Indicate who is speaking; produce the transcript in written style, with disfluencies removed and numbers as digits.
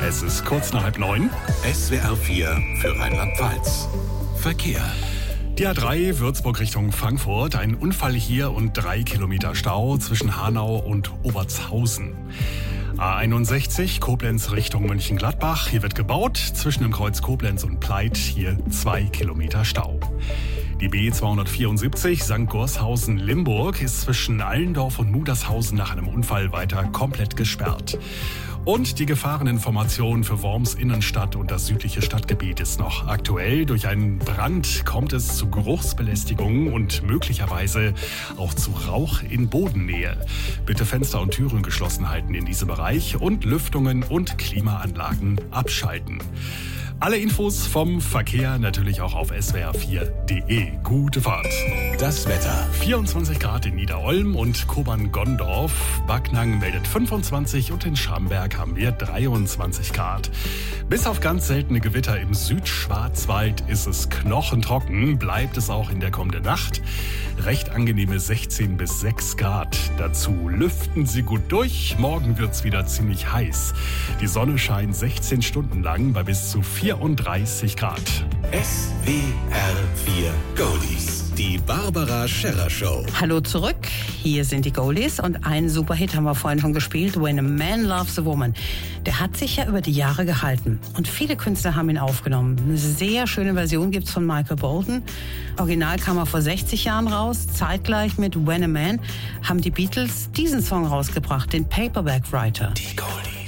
Speaker 1: Es ist kurz nach 8:30.
Speaker 2: SWR 4 für Rheinland-Pfalz. Verkehr.
Speaker 1: Die A3 Würzburg Richtung Frankfurt. Ein Unfall hier und 3 Kilometer Stau zwischen Hanau und Obertshausen. A61 Koblenz Richtung Mönchengladbach. Hier wird gebaut. Zwischen dem Kreuz Koblenz und Pleit hier 2 Kilometer Stau. Die B274 St. Gorshausen-Limburg ist zwischen Allendorf und Mudershausen nach einem Unfall weiter komplett gesperrt. Und die Gefahreninformation für Worms Innenstadt und das südliche Stadtgebiet ist noch aktuell. Durch einen Brand kommt es zu Geruchsbelästigungen und möglicherweise auch zu Rauch in Bodennähe. Bitte Fenster und Türen geschlossen halten in diesem Bereich und Lüftungen und Klimaanlagen abschalten. Alle Infos vom Verkehr natürlich auch auf swr4.de. Gute Fahrt.
Speaker 2: Das Wetter.
Speaker 1: 24 Grad in Niederolm und Kobern-Gondorf. Backnang meldet 25 und in Schramberg haben wir 23 Grad. Bis auf ganz seltene Gewitter im Südschwarzwald ist es knochentrocken. Bleibt es auch in der kommenden Nacht. Recht angenehme 16 bis 6 Grad. Dazu lüften Sie gut durch. Morgen wird's wieder ziemlich heiß. Die Sonne scheint 16 Stunden lang bei bis zu 34 Grad.
Speaker 2: SWR 4 Goldies. Die Barbara Scherrer Show.
Speaker 3: Hallo zurück, hier sind die Goldies und einen Superhit haben wir vorhin schon gespielt, When a Man Loves a Woman. Der hat sich ja über die Jahre gehalten und viele Künstler haben ihn aufgenommen. Eine sehr schöne Version gibt's von Michael Bolton. Original kam er vor 60 Jahren raus. Zeitgleich mit When a Man haben die Beatles diesen Song rausgebracht, den Paperback Writer.
Speaker 2: Die Goldies.